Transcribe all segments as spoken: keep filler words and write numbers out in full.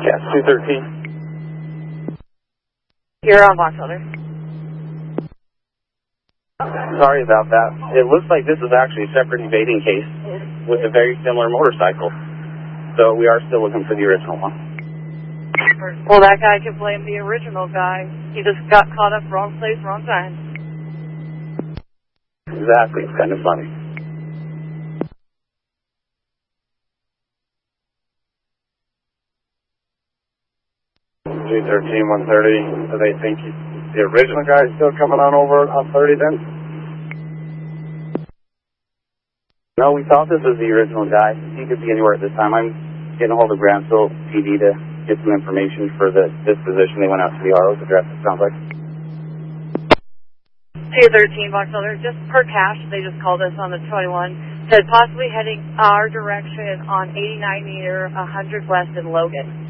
Yes, two thirteen. You're on box holder. Sorry about that. It looks like this is actually a separate evading case with a very similar motorcycle. So we are still looking for the original one. Well, that guy can blame the original guy. He just got caught up wrong place, wrong time. Exactly. It's kind of funny. G thirteen, one thirty. Do they think the original guy is still coming on over on thirty then? No, we thought this was the original guy. He could be anywhere at this time. I'm getting a hold of Grantsville P D to get some information for the disposition. They went out to the R O's address, it sounds like. two thirteen, box holder. Just per cash, they just called us on the twenty-one. Said possibly heading our direction on eighty-nine near one hundred west in Logan.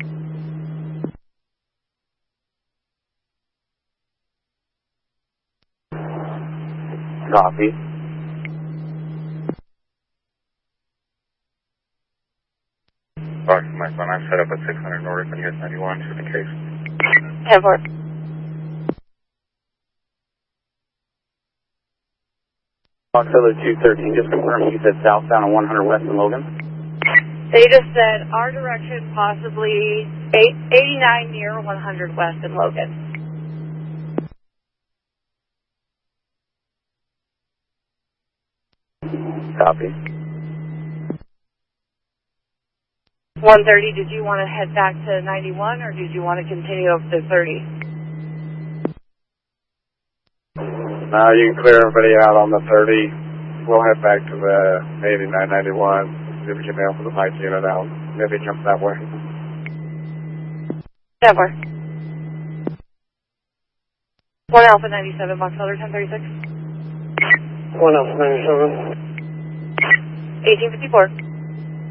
Copy. Box my phone. I'm set up at six hundred north on U S ninety-one, just in case. ten four. Foxtrot two thirteen, just confirm you said southbound on one hundred west in Logan? They just said our direction possibly eight, eighty-nine near one hundred west in Logan. Copy. one thirty, did you want to head back to ninety-one or did you want to continue up to thirty? Now you can clear everybody out on the thirty. We'll head back to the eighty-nine ninety-one. See if we can mail for the bike unit out. Maybe it comes that way. Never. one Alpha ninety-seven, box holder ten thirty-six. one Alpha ninety-seven. eighteen fifty-four.